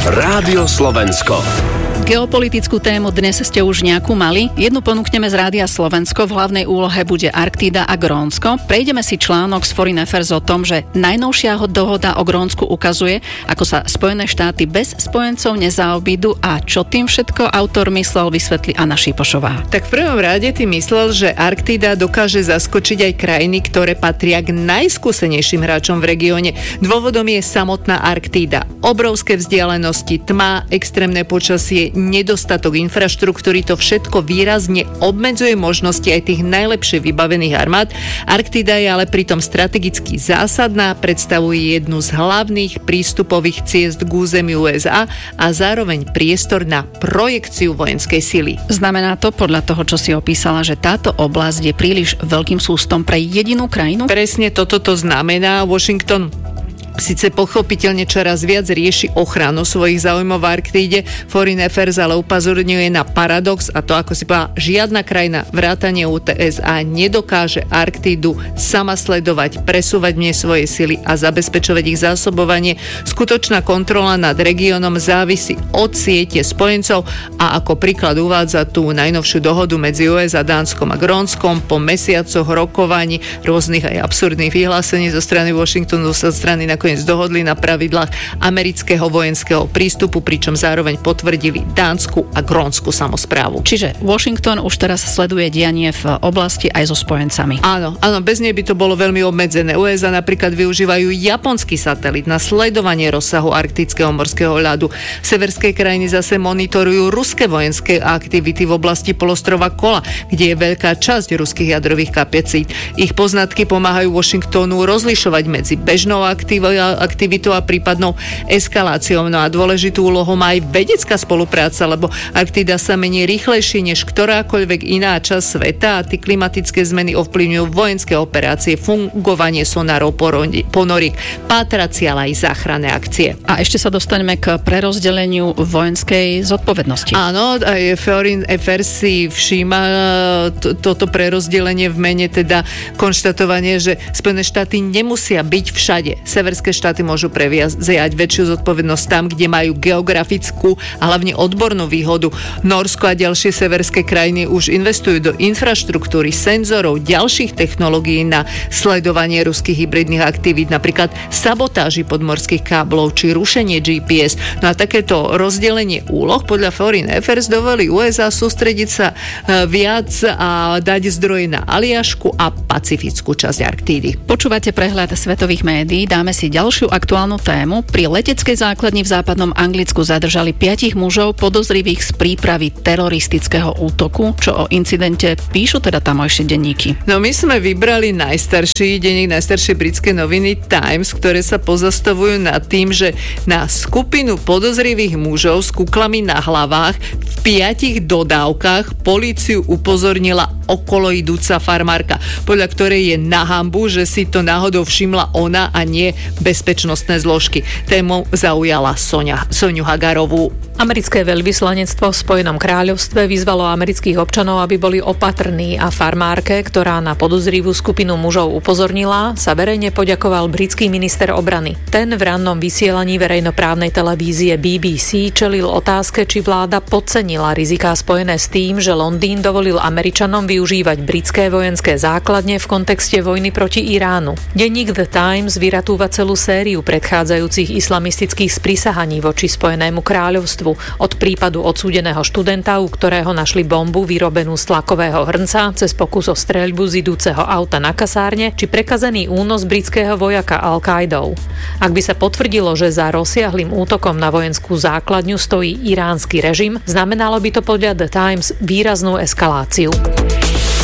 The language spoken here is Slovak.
Rádio Slovensko. Geopolitickú tému dnes ste už nejakú mali. Jednu ponúkneme z Rádia Slovensko. V hlavnej úlohe bude Arktída a Grónsko. Prejdeme si článok z Foreign Affairs o tom, že najnovšia dohoda o Grónsku ukazuje, ako sa Spojené štáty bez spojencov nezaobídu a čo tým všetko autor myslel, vysvetlí Anna Šipošová. Tak v prvom rade ty myslel, že Arktída dokáže zaskočiť aj krajiny, ktoré patria k najskúsenejším hráčom v regióne. Dôvodom je samotná Arktída. Obrovské vzdialenosti, tma, extrémne počasie, nedostatok infraštruktúry, to všetko výrazne obmedzuje možnosti aj tých najlepšie vybavených armád. Arktída je ale pritom strategicky zásadná, predstavuje jednu z hlavných prístupových ciest k územiu USA a zároveň priestor na projekciu vojenskej sily. Znamená to podľa toho, čo si opísala, že táto oblasť je príliš veľkým sústom pre jedinú krajinu? Presne toto to znamená. Washington síce pochopiteľne čoraz viac rieši ochranu svojich záujmov v Arktíde, Foreign Affairs ale upozorňuje na paradox, a to, ako si povedala, žiadna krajina vrátane USA nedokáže Arktídu sama sledovať, presúvať v nej svoje sily a zabezpečovať ich zásobovanie. Skutočná kontrola nad regiónom závisí od siete spojencov a ako príklad uvádza tú najnovšiu dohodu medzi USA, Dánskom a Grónskom. Po mesiacoch rokovaní, rôznych aj absurdných vyhlásení zo strany Washingtonu sa strany nakoniec dohodli na pravidlách amerického vojenského prístupu, pričom zároveň potvrdili dánsku a grónsku samosprávu. Čiže Washington už teraz sleduje dianie v oblasti aj so spojencami. Áno, bez nej by to bolo veľmi obmedzené. USA napríklad využívajú japonský satelit na sledovanie rozsahu arktického morského ľadu. Severské krajiny zase monitorujú ruské vojenské aktivity v oblasti polostrova Kola, kde je veľká časť ruských jadrových kapacít. Ich poznatky pomáhajú Washingtonu rozlišovať medzi bežnou aktivitou a prípadnou eskaláciou. No a dôležitú úlohu má aj vedecká spolupráca, lebo Arktída sa mení rýchlejšie než ktorákoľvek iná časť sveta a tie klimatické zmeny ovplyvňujú vojenské operácie, fungovanie sonárov, ponoriek, pátracie, ale aj záchranné akcie. A ešte sa dostaneme k prerozdeleniu vojenskej zodpovednosti. Áno, aj Foreign Affairs si všíma toto prerozdelenie v mene teda konštatovanie, že Spojené štáty nemusia byť všade. Severské štáty môžu previazať väčšiu zodpovednosť tam, kde majú geografickú a hlavne odbornú výhodu. Nórsko a ďalšie severské krajiny už investujú do infraštruktúry, senzorov, ďalších technológií na sledovanie ruských hybridných aktivít, napríklad sabotáži podmorských káblov či rušenie GPS. No a takéto rozdelenie úloh podľa Foreign Affairs dovolí USA sústrediť sa viac a dať zdroje na Aliašku a pacifickú časť Arktídy. Počúvate prehľad svetových médií. Dáme si ďalšiu aktuálnu tému. Pri leteckej základni v západnom Anglicku zadržali 5 mužov podozrivých z prípravy teroristického útoku. Čo o incidente píšu teda tamojšie denníky? No my sme vybrali najstarší denník, najstaršie britské noviny Times, ktoré sa pozastavujú nad tým, že na skupinu podozrivých mužov s kuklami na hlavách v 5 dodávkach políciu upozornila okolo idúca farmárka, podľa ktorej je na hanbu, že si to náhodou všimla ona a nie bezpečnostné zložky. Tému zaujala Soňu Hagarovú. Americké veľvyslanectvo v Spojenom kráľovstve vyzvalo amerických občanov, aby boli opatrní a farmárke, ktorá na podozrivú skupinu mužov upozornila, sa verejne poďakoval britský minister obrany. Ten v rannom vysielaní verejnoprávnej televízie BBC čelil otázke, či vláda podcenila riziká spojené s tým, že Londýn dovolil Američanom využívať britské vojenské základne v kontexte vojny proti Iránu. Denník The Times vyratúva celú sériu predchádzajúcich islamistických sprísahaní voči Spojenému kráľovstvu, od prípadu odsúdeného študenta, u ktorého našli bombu vyrobenú z tlakového hrnca, cez pokus o streľbu z idúceho auta na kasárne, či prekazený únos britského vojaka Al-Qaidou. Ak by sa potvrdilo, že za rozsiahlym útokom na vojenskú základňu stojí iránsky režim, znamenalo by to podľa The Times výraznú eskaláciu.